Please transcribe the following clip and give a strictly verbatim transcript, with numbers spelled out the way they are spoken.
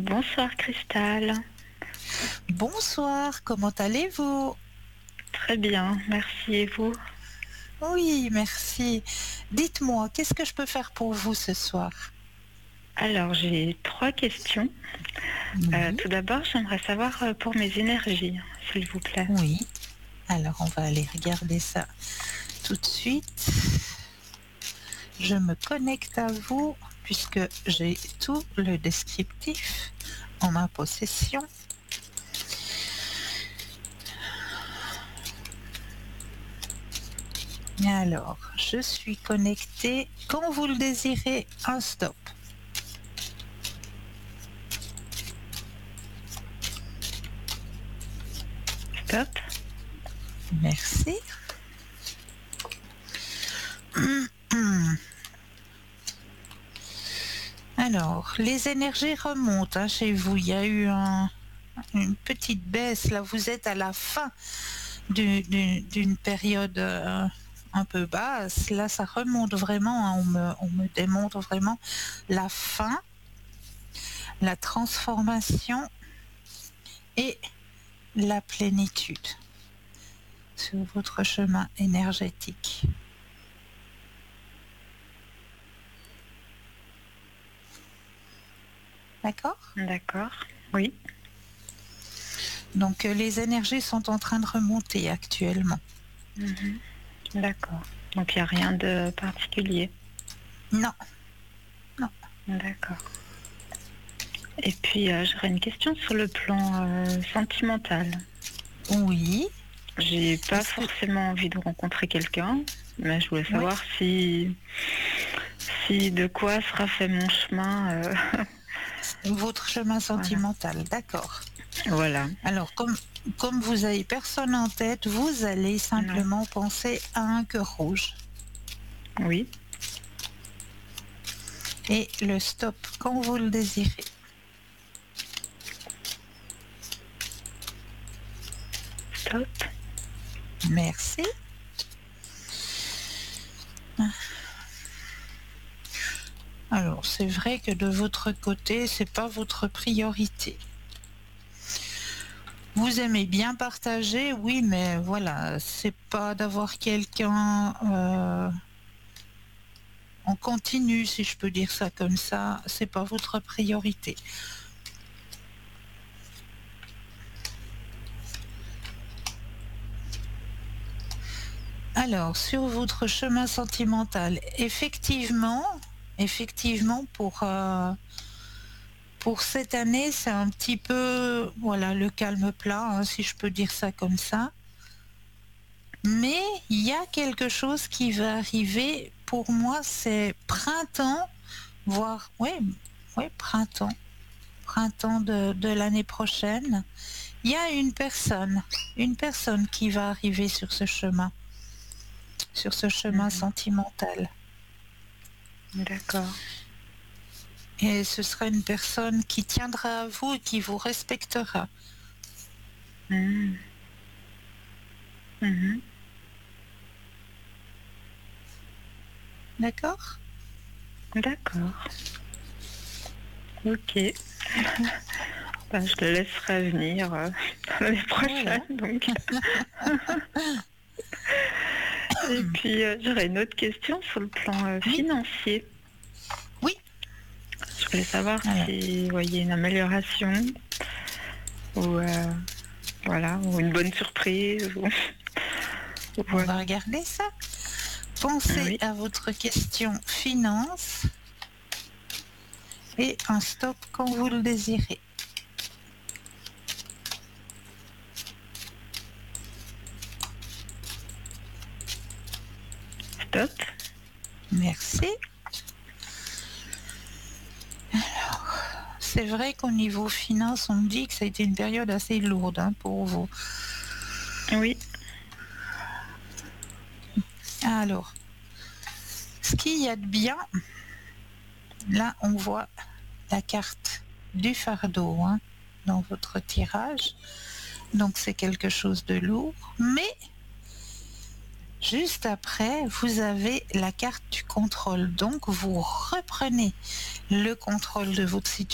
Bonsoir Cristal. Bonsoir, comment allez-vous? Très bien, merci et vous? Oui, merci. Dites-moi, qu'est-ce que je peux faire pour vous ce soir? Alors j'ai trois questions. Heu, Oui, tout d'abord, j'aimerais savoir, heu, pour mes énergies, s'il vous plaît. oui. Alors, on va aller regarder ça tout de suite. Je me connecte à vous puisque j'ai tout le descriptif en ma possession. Alors, je suis connectée. Quand vous le désirez, un stop. Stop. Merci. Alors, les énergies remontent hein, chez vous. Il y a eu un, une petite baisse. Là, vous êtes à la fin du- du- d'une période euh, un peu basse. Là, ça remonte vraiment. hein. On me, on me démontre vraiment la fin, la transformation et la plénitude sur votre chemin énergétique. D'accord? D'accord. Oui. Donc, euh, les énergies sont en train de remonter actuellement. Mmh. D'accord. Donc il y a rien de particulier? Non, non. D'accord. Et puis, heu, j'aurais une question sur le plan, heu, sentimental. Oui. J'ai pas Est-ce que... forcément envie de rencontrer quelqu'un, mais je voulais Oui. savoir si si de quoi sera fait mon chemin, heu, Votre chemin voilà. sentimental, d'accord. Voilà. Alors, comme, comme vous avez personne en tête, vous allez Ouais. simplement penser à un cœur rouge. Oui. Et le stop quand vous le désirez. Stop. Merci. Alors, c'est vrai que de votre côté, c'est pas votre priorité. Vous aimez bien partager, oui, mais voilà, c'est pas d'avoir quelqu'un euh, en continu, si je peux dire ça comme ça, c'est pas votre priorité. Alors, sur votre chemin sentimental, effectivement, effectivement, pour, euh, pour cette année, c'est un petit peu, voilà, le calme plat, hein, si je peux dire ça comme ça. Mais il y a quelque chose qui va arriver. Pour moi, c'est printemps, voire, oui, ouais, printemps, printemps de, de l'année prochaine. Il y a une personne, une personne qui va arriver sur ce chemin, sur ce chemin Mmh. sentimental. D'accord. Et ce sera une personne qui tiendra à vous et qui vous respectera. Mmh. Mmh. D'accord? D'accord. OK. Bah, je le laisserai venir, heu, l'année Voilà. prochaine donc. Et puis, heu, j'aurais une autre question sur le plan, heu, Oui, financier. oui. Je voulais savoir Alors, si vous voyez une amélioration ou, heu, voilà, ou une bonne surprise ou ou on va voilà. regarder ça. Pensez Oui. à votre question finance et un stop quand vous le désirez. Stop. Merci. C'est vrai qu'au niveau finance, on me dit que ça a été une période assez lourde hein, pour vous. Oui. Alors, ce qu'il y a de bien, là, on voit la carte du fardeau hein, dans votre tirage. Donc, c'est quelque chose de lourd. Mais, juste après, vous avez la carte du contrôle. Donc, vous reprenez le contrôle de votre situation.